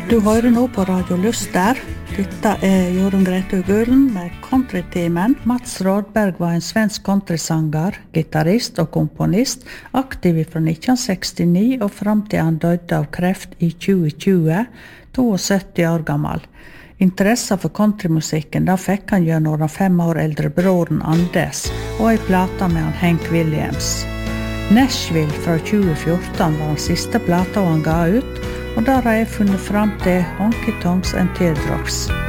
Du hører nå på Radio Lyster. Dette Jorunn Grete Gulen med countryteamen. Mats Rådberg var en svensk countrysanger, gitarrist og komponist, aktiv fra 1969 og frem til han døde av kreft i 2020, 72 år gammel. Interesse for countrymusikken da fikk han gjennom den 5 år eldre broren Anders og en plata med han Hank Williams. Nashville fra 2014 var den siste plata han ga ut, og der har jeg funnet frem til Honky Tonks and Teardrops.